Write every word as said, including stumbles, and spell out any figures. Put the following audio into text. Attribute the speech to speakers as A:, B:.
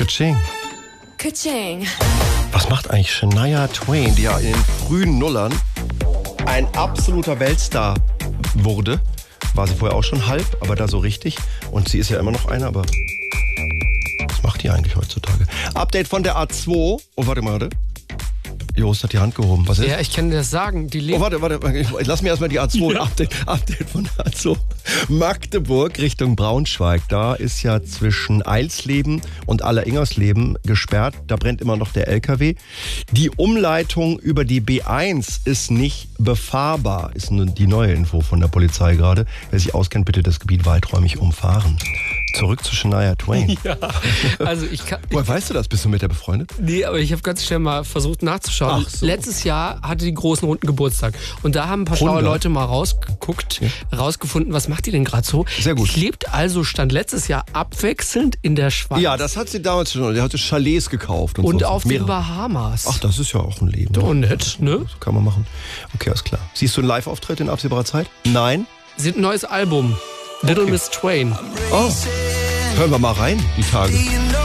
A: Ka-ching.
B: Ka-ching.
A: Was macht eigentlich Shania Twain, die ja in den frühen Nullern ein absoluter Weltstar wurde? War sie vorher auch schon halb, aber da so richtig. Und sie ist ja immer noch einer, aber was macht die eigentlich heutzutage? Update von der A zwei. Oh, warte mal, warte. Jost hat die Hand gehoben. Was ist?
C: Ja, ich kann dir das sagen. Die
A: oh, warte, warte. Ich lass mir erstmal die A zwei. Ja. Update, Update von der A zwei. Magdeburg Richtung Braunschweig. Da ist ja zwischen Eilsleben und Alleringersleben gesperrt. Da brennt immer noch der L K W. Die Umleitung über die B eins ist nicht befahrbar. Ist die neue Info von der Polizei gerade. Wer sich auskennt, bitte das Gebiet weiträumig umfahren. Zurück zu Shania Twain.
C: Ja, also ich kann...
A: Woher weißt du das? Bist du mit der befreundet?
C: Nee, aber ich habe ganz schnell mal versucht nachzuschauen.
A: Ach so.
C: Letztes Jahr hatte die großen Runden Geburtstag. Und da haben ein paar schlaue Leute mal rausgeguckt, ja. rausgefunden, was macht die denn gerade so?
A: Sehr gut.
C: Die lebt also, stand letztes Jahr abwechselnd in der Schweiz.
A: Ja, das hat sie damals schon. Die hatte Chalets gekauft. Und,
C: und
A: so.
C: auf den Bahamas.
A: Ach, das ist ja auch ein Leben.
C: Doch nett, ne?
A: Das kann man machen. Okay, alles klar. Siehst du einen Live-Auftritt in absehbarer Zeit? Nein?
C: Sie hat ein neues Album. Little
A: okay.
C: Miss Twain.
A: Oh. Hören wir mal rein, die Tage.